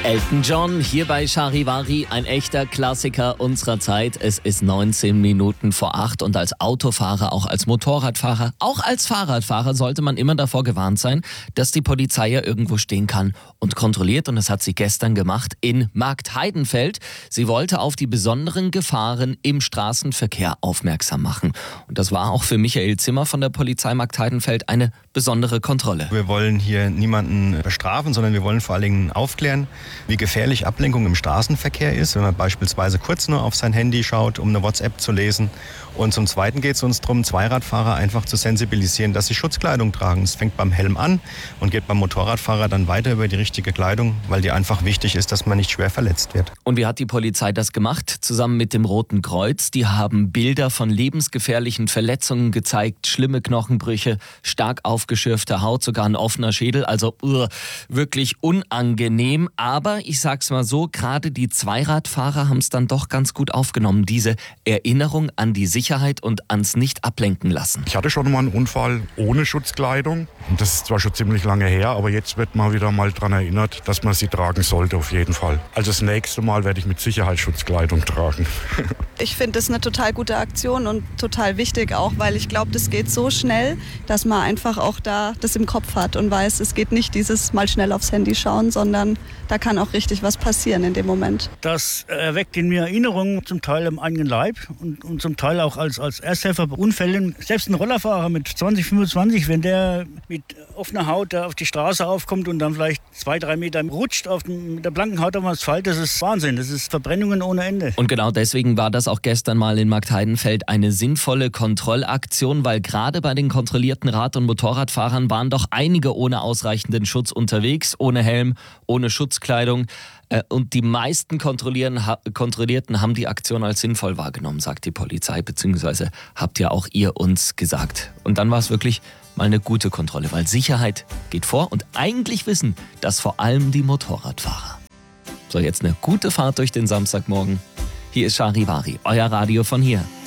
Elton John hier bei Charivari, ein echter Klassiker unserer Zeit. Es ist 19 Minuten vor 8 und als Autofahrer, auch als Motorradfahrer, auch als Fahrradfahrer sollte man immer davor gewarnt sein, dass die Polizei ja irgendwo stehen kann und kontrolliert. Und das hat sie gestern gemacht in Marktheidenfeld. Sie wollte auf die besonderen Gefahren im Straßenverkehr aufmerksam machen. Und das war auch für Michael Zimmer von der Polizei Marktheidenfeld eine besondere Kontrolle. Wir wollen hier niemanden bestrafen, sondern wir wollen vor allen Dingen aufklären, wie gefährlich Ablenkung im Straßenverkehr ist, wenn man beispielsweise kurz nur auf sein Handy schaut, um eine WhatsApp zu lesen. Und zum Zweiten geht es uns darum, Zweiradfahrer einfach zu sensibilisieren, dass sie Schutzkleidung tragen. Es fängt beim Helm an und geht beim Motorradfahrer dann weiter über die richtige Kleidung, weil die einfach wichtig ist, dass man nicht schwer verletzt wird. Und wie hat die Polizei das gemacht? Zusammen mit dem Roten Kreuz. Die haben Bilder von lebensgefährlichen Verletzungen gezeigt, schlimme Knochenbrüche, stark aufgeschürfte Haut, sogar ein offener Schädel. Also wirklich unangenehm. Aber ich sag's mal so, gerade die Zweiradfahrer haben es dann doch ganz gut aufgenommen. Diese Erinnerung an die Sicherheit und ans Nicht-Ablenken lassen. Ich hatte schon mal einen Unfall ohne Schutzkleidung. Das ist zwar schon ziemlich lange her, aber jetzt wird man wieder mal daran erinnert, dass man sie tragen sollte auf jeden Fall. Also das nächste Mal werde ich mit Sicherheit Schutzkleidung tragen. Ich finde das eine total gute Aktion und total wichtig auch, weil ich glaube, das geht so schnell, dass man einfach auch da das im Kopf hat und weiß, es geht nicht dieses mal schnell aufs Handy schauen, sondern da kann auch richtig was passieren in dem Moment. Das erweckt in mir Erinnerungen, zum Teil am eigenen Leib und zum Teil auch als Ersthelfer bei Unfällen. Selbst ein Rollerfahrer mit 20, 25, wenn der mit offener Haut da auf die Straße aufkommt und dann vielleicht 2-3 Meter rutscht mit der blanken Haut auf dem Asphalt, das ist Wahnsinn. Das ist Verbrennungen ohne Ende. Und genau deswegen war das auch gestern mal in Marktheidenfeld eine sinnvolle Kontrollaktion, weil gerade bei den kontrollierten Rad- und Motorradfahrern waren doch einige ohne ausreichenden Schutz unterwegs, ohne Helm, ohne Schutzkleidung. Und die meisten Kontrollierten haben die Aktion als sinnvoll wahrgenommen, sagt die Polizei, beziehungsweise habt ja auch ihr uns gesagt. Und dann war es wirklich mal eine gute Kontrolle, weil Sicherheit geht vor und eigentlich wissen das vor allem die Motorradfahrer. So, jetzt eine gute Fahrt durch den Samstagmorgen. Hier ist Charivari, euer Radio von hier.